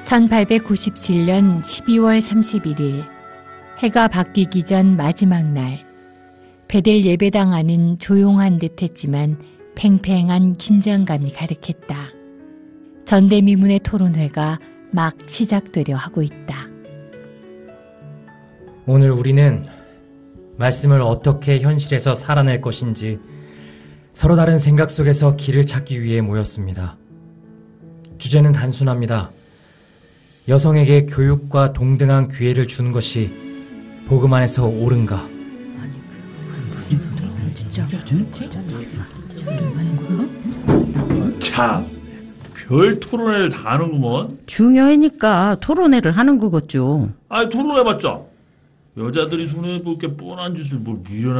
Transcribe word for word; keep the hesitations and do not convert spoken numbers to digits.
천팔백구십칠 년 십이월 삼십일일 해가 바뀌기 전 마지막 날, 베델 예배당 안은 조용한 듯 했지만 팽팽한 긴장감이 가득했다. 전대미문의 토론회가 막 시작되려 하고 있다. 오늘 우리는 말씀을 어떻게 현실에서 살아낼 것인지 서로 다른 생각 속에서 길을 찾기 위해 모였습니다. 주제는 단순합니다. 여성에게 교육과 동등한 기회를 주는 것이 복음 안에서 옳은가? 참, 별 토론회를 다 하는구먼. 중요하니까 토론회를 하는 거겠죠. 아니, 토론해봤자 여자들이 손해볼 게 뻔한 짓을 뭘 미련한